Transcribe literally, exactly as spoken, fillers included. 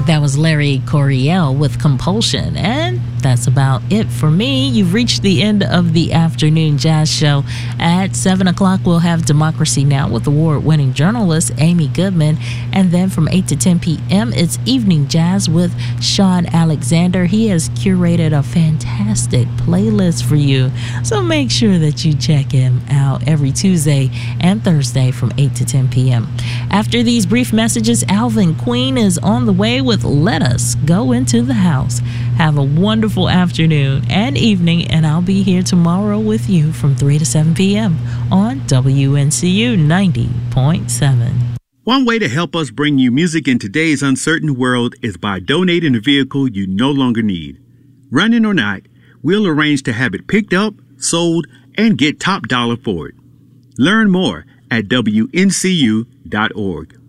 That was Larry Coryell with Compulsion. And that's about it for me. You've reached the end of the afternoon jazz show. At seven o'clock, we'll have Democracy Now! With award-winning journalist Amy Goodman. And then from eight to ten p.m., it's Evening Jazz with Sean Alexander. He has curated a fantastic playlist for you, so make sure that you check him out every Tuesday and Thursday from eight to ten p.m. After these brief messages, Alvin Queen is on the way with Let Us Go Into the House. Have a wonderful afternoon and evening, and I'll be here tomorrow with you from three to seven p.m. on W N C U ninety point seven. One way to help us bring you music in today's uncertain world is by donating a vehicle you no longer need. Running or not, we'll arrange to have it picked up, sold, and get top dollar for it. Learn more at W N C U dot org.